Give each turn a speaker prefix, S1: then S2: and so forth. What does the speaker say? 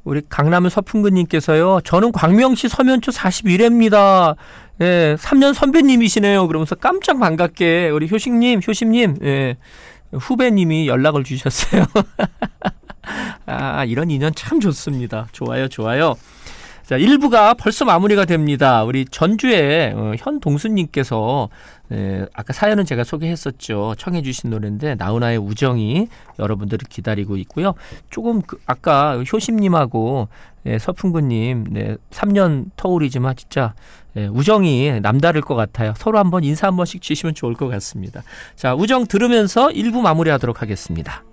S1: 우리 강남의 서풍근님께서요. 저는 광명시 서면초 41회입니다. 예, 3년 선배님이시네요. 그러면서 깜짝 반갑게 우리 효심님, 예, 후배님이 연락을 주셨어요. 아, 이런 인연 참 좋습니다. 좋아요. 자, 1부가 벌써 마무리가 됩니다. 우리 전주의 현동수님께서 아까 사연은 제가 소개했었죠. 청해 주신 노래인데 나훈아의 우정이 여러분들을 기다리고 있고요. 조금 아까 효심님하고 서풍구님 3년 터울이지만 진짜 우정이 남다를 것 같아요. 서로 한번 인사 한 번씩 주시면 좋을 것 같습니다. 자, 우정 들으면서 1부 마무리하도록 하겠습니다.